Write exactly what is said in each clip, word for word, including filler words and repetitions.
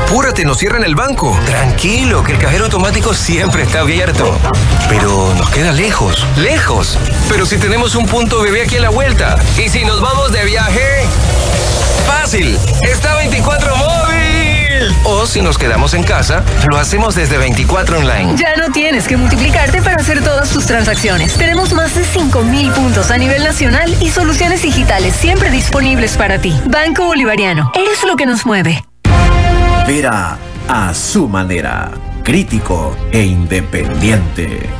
Apúrate, nos cierran el banco. Tranquilo, que el cajero automático siempre está abierto. Pero nos queda lejos. ¿Lejos? Pero si tenemos un punto bebé aquí a la vuelta. ¿Y si nos vamos de viaje? ¡Fácil! ¡Está veinticuatro Móvil! O si nos quedamos en casa, lo hacemos desde veinticuatro Online. Ya no tienes que multiplicarte para hacer todas tus transacciones. Tenemos más de cinco mil puntos a nivel nacional y soluciones digitales siempre disponibles para ti. Banco Bolivariano. Es lo que nos mueve. Vera a su manera, crítico e independiente.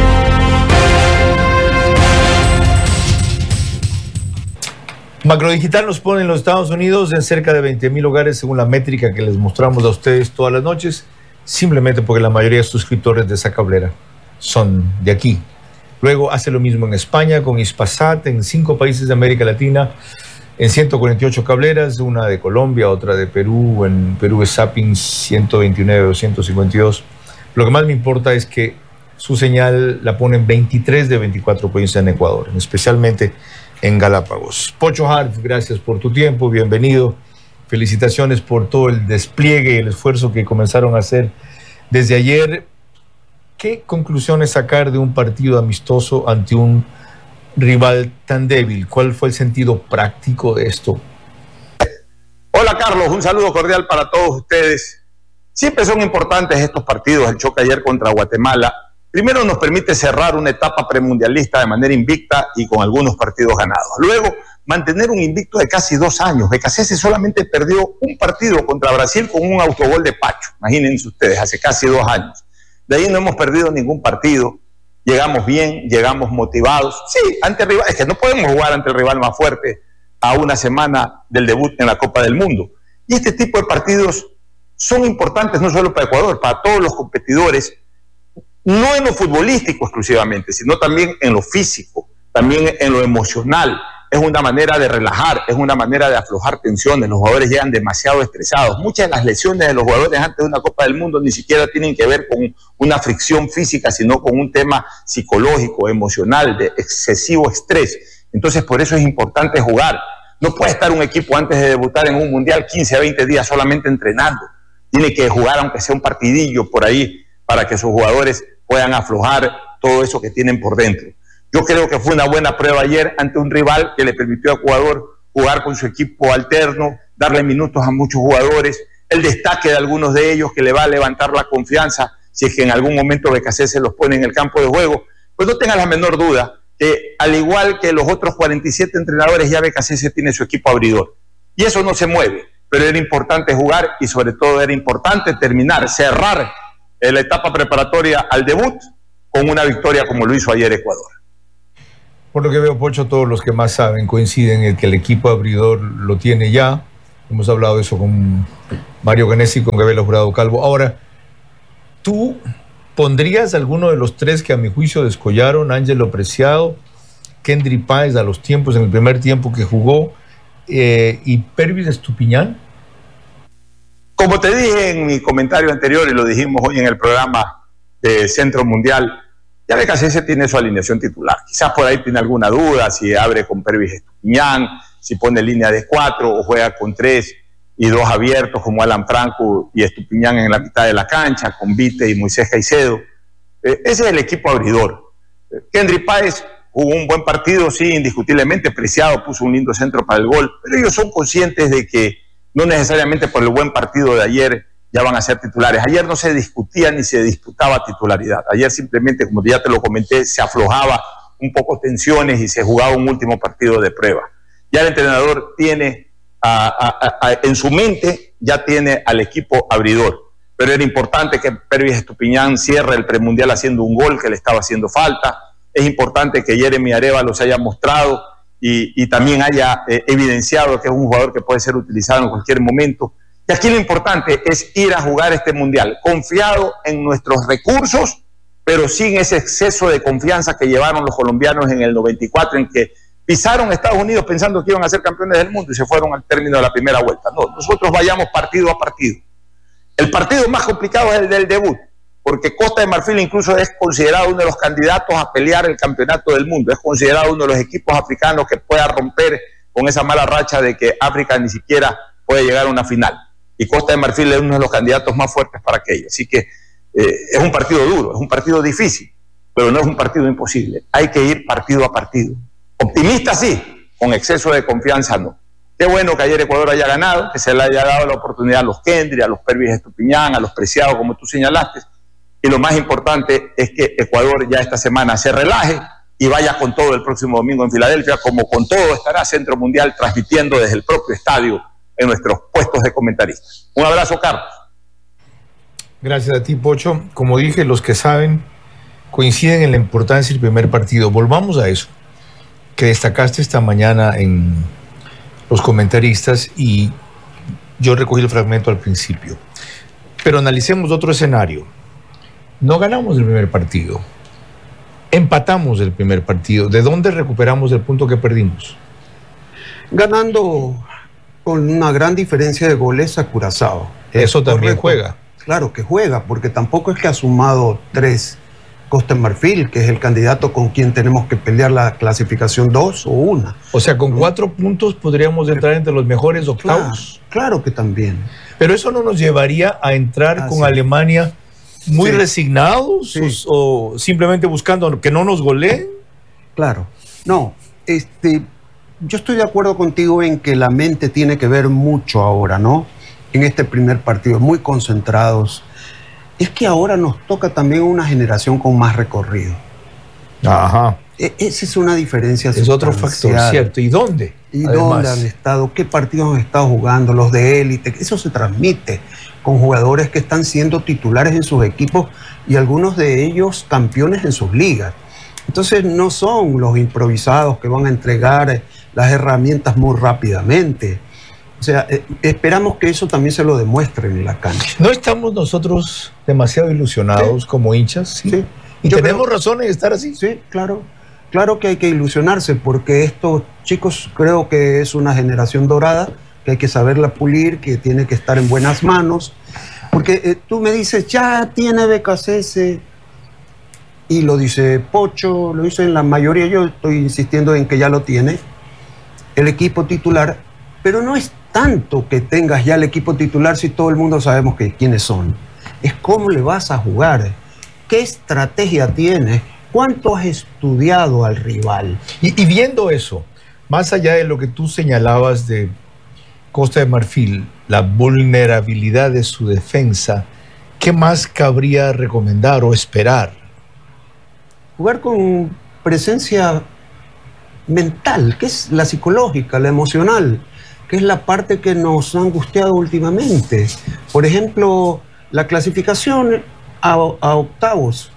Macrodigital nos pone en los Estados Unidos en cerca de veinte mil hogares según la métrica que les mostramos a ustedes todas las noches, simplemente porque la mayoría de suscriptores de esa cablera son de aquí. Luego hace lo mismo en España con Hispasat, en cinco países de América Latina, en ciento cuarenta y ocho cableras, una de Colombia, otra de Perú, en Perú es Zapping ciento veintinueve, doscientos cincuenta y dos. Lo que más me importa es que su señal la ponen veintitrés de veinticuatro provincias en Ecuador, especialmente en Galápagos. Pocho Hart, gracias por tu tiempo, bienvenido. Felicitaciones por todo el despliegue y el esfuerzo que comenzaron a hacer desde ayer. ¿Qué conclusiones sacar de un partido amistoso ante un rival tan débil? ¿Cuál fue el sentido práctico de esto? Hola Carlos, un saludo cordial para todos ustedes. Siempre son importantes estos partidos. El choque ayer contra Guatemala primero nos permite cerrar una etapa premundialista de manera invicta y con algunos partidos ganados. Luego, mantener un invicto de casi dos años. Becasese solamente perdió un partido contra Brasil con un autogol de Pacho. Imagínense ustedes, hace casi dos años. De ahí no hemos perdido ningún partido. Llegamos bien, llegamos motivados. Sí, ante el rival, es que no podemos jugar ante el rival más fuerte a una semana del debut en la Copa del Mundo. Y este tipo de partidos son importantes no solo para Ecuador, para todos los competidores, no en lo futbolístico exclusivamente, sino también en lo físico, también en lo emocional. Es una manera de relajar, es una manera de aflojar tensiones. Los jugadores llegan demasiado estresados. Muchas de las lesiones de los jugadores antes de una Copa del Mundo ni siquiera tienen que ver con una fricción física, sino con un tema psicológico, emocional, de excesivo estrés. Entonces, por eso es importante jugar. No puede estar un equipo antes de debutar en un mundial quince a veinte días solamente entrenando. Tiene que jugar aunque sea un partidillo por ahí para que sus jugadores puedan aflojar todo eso que tienen por dentro. Yo creo que fue una buena prueba ayer ante un rival que le permitió a Ecuador jugar con su equipo alterno, darle minutos a muchos jugadores, el destaque de algunos de ellos que le va a levantar la confianza si es que en algún momento Becasese los pone en el campo de juego. Pues no tenga la menor duda que al igual que los otros cuarenta y siete entrenadores, ya Becasese tiene su equipo abridor. Y eso no se mueve, pero era importante jugar y sobre todo era importante terminar, cerrar la etapa preparatoria al debut con una victoria como lo hizo ayer Ecuador. Por lo que veo, Pocho, todos los que más saben coinciden en que el equipo abridor lo tiene ya. Hemos hablado de eso con Mario Ganesi y con Gabriela Jurado Calvo. Ahora, ¿tú pondrías alguno de los tres que a mi juicio descollaron? Ángelo Preciado, Kendry Páez a los tiempos, en el primer tiempo que jugó, eh, y Pervis Estupiñán. Como te dije en mi comentario anterior y lo dijimos hoy en el programa de Centro Mundial, ya Becasese tiene su alineación titular. Quizás por ahí tiene alguna duda si abre con Pervis Estupiñán, si pone línea de cuatro o juega con tres y dos abiertos como Alan Franco y Estupiñán en la mitad de la cancha, con Vite y Moisés Caicedo. Eh, ese es el equipo abridor. Eh, Kendry Páez jugó un buen partido, sí, indiscutiblemente. Preciado puso un lindo centro para el gol, pero ellos son conscientes de que no necesariamente por el buen partido de ayer ya van a ser titulares. Ayer no se discutía ni se disputaba titularidad. Ayer simplemente, como ya te lo comenté, se aflojaba un poco tensiones y se jugaba un último partido de prueba. Ya el entrenador tiene a, a, a, en su mente, ya tiene al equipo abridor. Pero era importante que Pervis Estupiñán cierre el premundial haciendo un gol que le estaba haciendo falta. Es importante que Jeremy Arévalo se haya mostrado y, y también haya eh, evidenciado que es un jugador que puede ser utilizado en cualquier momento. Y aquí lo importante es ir a jugar este mundial, confiado en nuestros recursos, pero sin ese exceso de confianza que llevaron los colombianos en el noventa y cuatro, en que pisaron Estados Unidos pensando que iban a ser campeones del mundo y se fueron al término de la primera vuelta. No, nosotros vayamos partido a partido. El partido más complicado es el del debut, porque Costa de Marfil incluso es considerado uno de los candidatos a pelear el campeonato del mundo, es considerado uno de los equipos africanos que pueda romper con esa mala racha de que África ni siquiera puede llegar a una final. y Costa de Marfil es uno de los candidatos más fuertes para aquello. Así que eh, es un partido duro, es un partido difícil, pero no es un partido imposible. Hay que ir partido a partido. Optimista sí, con exceso de confianza no. Qué bueno que ayer Ecuador haya ganado, que se le haya dado la oportunidad a los Kendry, a los Pervis Estupiñán, a los Preciados, como tú señalaste. Y lo más importante es que Ecuador ya esta semana se relaje y vaya con todo el próximo domingo en Filadelfia, como con todo estará Centro Mundial transmitiendo desde el propio estadio en nuestros puestos de comentaristas. Un abrazo, Carlos. Gracias a ti, Pocho. Como dije, los que saben coinciden en la importancia del primer partido. Volvamos a eso que destacaste esta mañana en los comentaristas, y yo recogí el fragmento al principio. Pero analicemos otro escenario. No ganamos el primer partido. Empatamos el primer partido. ¿De dónde recuperamos el punto que perdimos? Ganando con una gran diferencia de goles a Curazao. Eso también correcto. Juega. Claro que juega, porque tampoco es que ha sumado tres Costa de Marfil, que es el candidato con quien tenemos que pelear la clasificación dos o una. O sea, con cuatro puntos podríamos entrar entre los mejores octavos. Claro, claro que también. Pero eso no nos llevaría a entrar ah, con sí. Alemania muy sí. resignados sí. o, o simplemente buscando que no nos goleen. Claro. No, este, yo estoy de acuerdo contigo en que la mente tiene que ver mucho ahora, ¿no? En este primer partido, muy concentrados. Es que ahora nos toca también una generación con más recorrido. Ajá. E- esa es una diferencia. Es otro factor, ¿cierto? ¿Y dónde? ¿Y Además, dónde han estado? ¿Qué partidos han estado jugando? Los de élite. Eso se transmite con jugadores que están siendo titulares en sus equipos y algunos de ellos campeones en sus ligas. Entonces no son los improvisados que van a entregar las herramientas muy rápidamente. O sea, eh, esperamos que eso también se lo demuestren en la cancha. ¿No estamos nosotros demasiado ilusionados sí. como hinchas? Sí. sí. ¿Y Yo tenemos creo, razones de estar así? Sí, claro. Claro que hay que ilusionarse, porque estos chicos creo que es una generación dorada, que hay que saberla pulir, que tiene que estar en buenas manos. Porque eh, tú me dices, ya tiene B K C S, y lo dice Pocho, lo dice en la mayoría, yo estoy insistiendo en que ya lo tiene, el equipo titular, pero no es tanto que tengas ya el equipo titular si todo el mundo sabemos que, quiénes son. Es cómo le vas a jugar, qué estrategia tienes, cuánto has estudiado al rival. Y, y viendo eso, más allá de lo que tú señalabas de Costa de Marfil, la vulnerabilidad de su defensa, ¿qué más cabría recomendar o esperar? Jugar con presencia mental, que es la psicológica, la emocional, que es la parte que nos ha angustiado últimamente. Por ejemplo, la clasificación a, a octavos,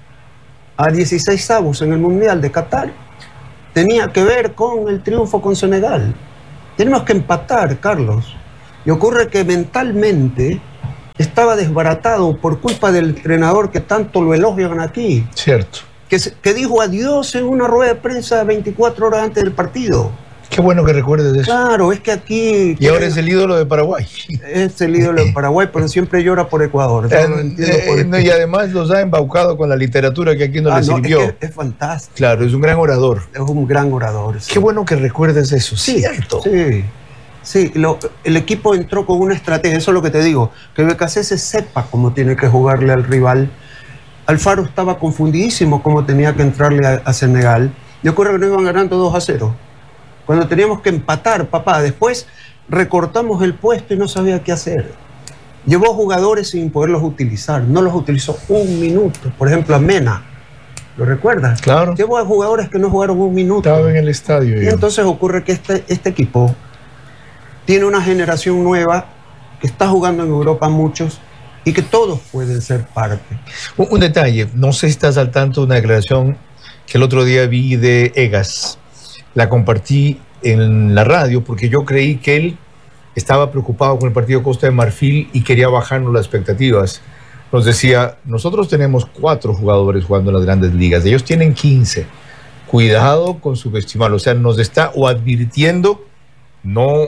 a dieciseisavos en el Mundial de Qatar, tenía que ver con el triunfo con Senegal. Tenemos que empatar, Carlos. Y ocurre que mentalmente estaba desbaratado por culpa del entrenador que tanto lo elogian aquí. Cierto. Que, que dijo adiós en una rueda de prensa veinticuatro horas antes del partido. Qué bueno que recuerdes eso. Claro, es que aquí... Y ahora es el ídolo de Paraguay. Es el ídolo de Paraguay, pero siempre llora por Ecuador. Eh, no eh, por no, y además los ha embaucado con la literatura que aquí no ah, le no, sirvió. Es, que es fantástico. Claro, es un gran orador. Es un gran orador. Sí. Qué bueno que recuerdes eso, sí, cierto. Sí, sí. Lo, el equipo entró con una estrategia, eso es lo que te digo, que B K C S sepa cómo tiene que jugarle al rival. Alfaro estaba confundidísimo cómo tenía que entrarle a, a Senegal. Y ocurre que nos iban ganando dos a cero. Cuando teníamos que empatar, papá, después recortamos el puesto y no sabía qué hacer. Llevó jugadores sin poderlos utilizar, no los utilizó un minuto. Por ejemplo, a Mena, ¿lo recuerdas? Claro. Llevó a jugadores que no jugaron un minuto. Estaba en el estadio. Y yo. entonces ocurre que este, este equipo tiene una generación nueva que está jugando en Europa muchos y que todos pueden ser parte. Un, un detalle, no sé si estás al tanto de una declaración que el otro día vi de Egas. La compartí en la radio porque yo creí que él estaba preocupado con el partido Costa de Marfil y quería bajarnos las expectativas. Nos decía, nosotros tenemos cuatro jugadores jugando en las grandes ligas, ellos tienen quince. Cuidado con subestimarlo, o sea, nos está o advirtiendo, no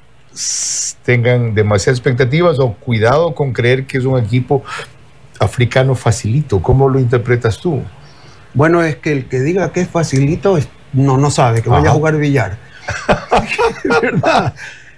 tengan demasiadas expectativas, o cuidado con creer que es un equipo africano facilito. ¿Cómo lo interpretas tú? Bueno, es que el que diga que es facilito es No, no sabe, que vaya Ajá. a jugar billar. ¿Verdad?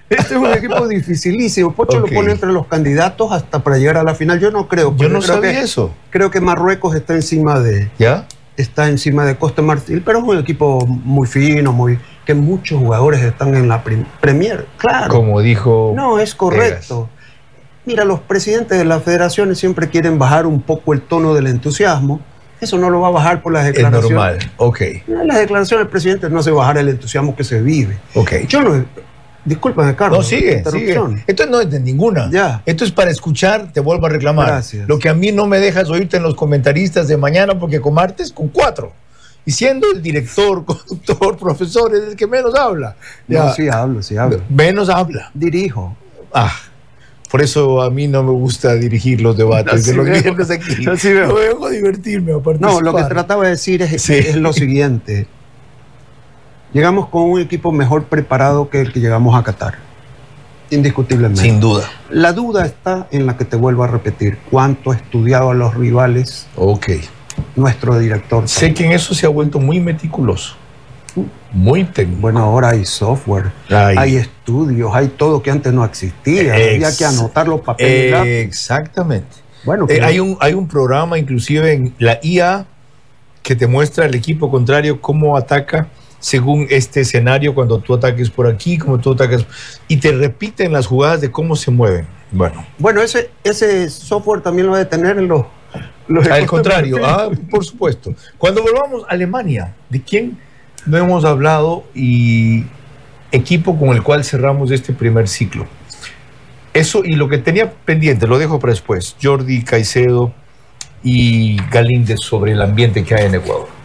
Este es un equipo dificilísimo. Pocho Okay. lo pone entre los candidatos hasta para llegar a la final. Yo no creo. Yo no creo sabía que, eso. Creo que Marruecos está encima de ¿Ya? está encima de Costa Marfil, pero es un equipo muy fino, muy que muchos jugadores están en la prim- Premier. Claro. Como dijo... No, es correcto. Mira, los presidentes de las federaciones siempre quieren bajar un poco el tono del entusiasmo. Eso no lo va a bajar por las Es declaraciones. normal. Ok. En las declaraciones del presidente no se bajar el entusiasmo que se vive. Ok. Yo no... Discúlpame, Carlos. No, sigue, sigue. interrupción. Esto no es de ninguna. Ya. Esto es para escuchar, te vuelvo a reclamar. Gracias. Lo que a mí no me dejas oírte en los comentaristas de mañana, porque con martes con cuatro. Y siendo el director, conductor, profesor, es el que menos habla. Ya. No, sí hablo, sí hablo. Menos habla. Dirijo. Ah, por eso a mí no me gusta dirigir los debates Así de los veo. viernes aquí. Así veo. No vengo a divertirme, a participar. No, lo que trataba de decir es, Sí. es lo siguiente. Llegamos con un equipo mejor preparado que el que llegamos a Qatar. Indiscutiblemente. Sin duda. La duda está en la que te vuelvo a repetir. ¿Cuánto ha estudiado a los rivales Ok. nuestro director? Sé que en eso se ha vuelto muy meticuloso. Muy técnico. Bueno, ahora hay software, Ay. hay estudios, hay todo que antes no existía. Había Ex- que anotar los papeles. y lápiz. Exactamente. Bueno, Eh, pero- hay, un, hay un programa inclusive en la I A que te muestra el equipo contrario cómo ataca según este escenario, cuando tú ataques por aquí, como tú atacas, y te repiten las jugadas de cómo se mueven. Bueno, bueno ese, ese software también lo va a tener en los... los al contrario, ah, por supuesto. Cuando volvamos a Alemania, ¿de quién no hemos hablado? Y equipo con el cual cerramos este primer ciclo. Eso y lo que tenía pendiente, lo dejo para después. Jordi Caicedo y Galíndez sobre el ambiente que hay en Ecuador.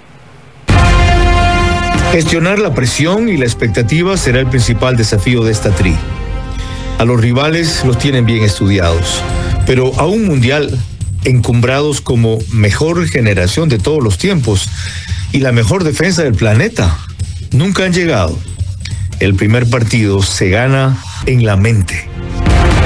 Gestionar la presión y la expectativa será el principal desafío de esta tri. A los rivales los tienen bien estudiados, pero a un mundial encumbrados como mejor generación de todos los tiempos y la mejor defensa del planeta, nunca han llegado. El primer partido se gana en la mente.